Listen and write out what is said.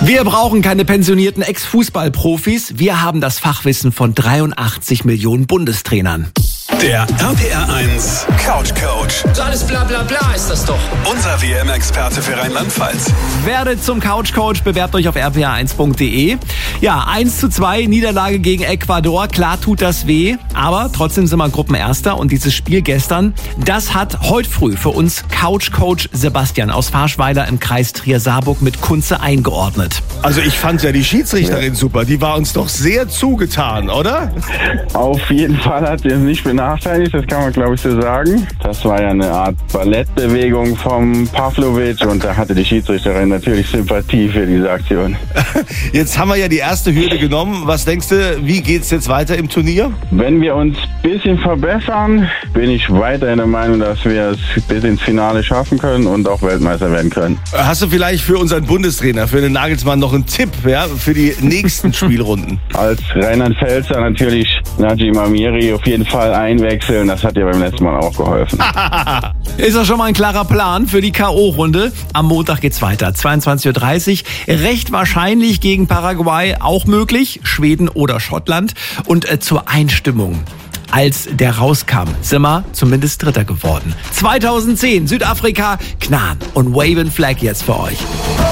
Wir brauchen keine pensionierten Ex-Fußballprofis. Wir haben das Fachwissen von 83 Millionen Bundestrainern. Der RPR1 Couch Coach. So alles bla bla bla ist das doch. Unser WM-Experte für Rheinland-Pfalz. Werdet zum Couch Coach, bewerbt euch auf rpr1.de. Ja, 1:2 Niederlage gegen Ecuador. Klar tut das weh, aber trotzdem sind wir Gruppenerster. Und dieses Spiel gestern, das hat heute früh für uns Couch Coach Sebastian aus Farschweiler im Kreis Trier-Saarburg mit Kunze eingeordnet. Also ich fand ja die Schiedsrichterin super. Die war uns doch sehr zugetan, oder? Auf jeden Fall hat sie es nicht benachteiligt, das kann man glaube ich so sagen. Das war ja eine Art Ballettbewegung vom Pavlovic und da hatte die Schiedsrichterin natürlich Sympathie für diese Aktion. Jetzt haben wir ja die erste Hürde genommen. Was denkst du, wie geht's jetzt weiter im Turnier? Wenn wir uns ein bisschen verbessern, bin ich weiterhin der Meinung, dass wir es bis ins Finale schaffen können und auch Weltmeister werden können. Hast du vielleicht für unseren Bundestrainer, für den Nagelsmann noch einen Tipp, ja, für die nächsten Spielrunden? Als Rheinland-Pfälzer natürlich Najim Amiri auf jeden Fall einwechseln. Das hat ja beim letzten Mal auch geholfen. Ist doch schon mal ein klarer Plan für die K.O.-Runde. Am Montag geht's weiter, 22:30 Uhr. Recht wahrscheinlich gegen Paraguay auch möglich, Schweden oder Schottland. Und zur Einstimmung. Als der rauskam, sind wir zumindest Dritter geworden. 2010, Südafrika, Knaan und Wave and Flag jetzt für euch.